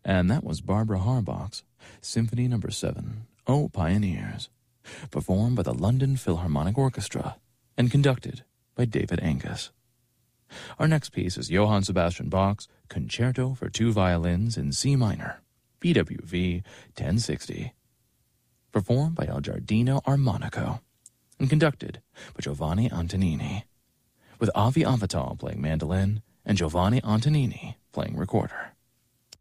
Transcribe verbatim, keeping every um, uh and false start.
And that was Barbara Harbach's Symphony Number seven, O Pioneers, performed by the London Philharmonic Orchestra and conducted by David Angus. Our next piece is Johann Sebastian Bach's Concerto for Two Violins in C minor, B W V ten sixty, performed by El Giardino Armonico and conducted by Giovanni Antonini, with Avi Avital playing mandolin and Giovanni Antonini playing recorder.